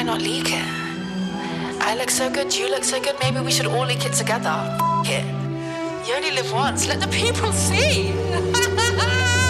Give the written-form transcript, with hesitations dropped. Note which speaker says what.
Speaker 1: I not leak it? I look so good, you look so good, maybe we should all leak it together. F it. You only live once, let the people see.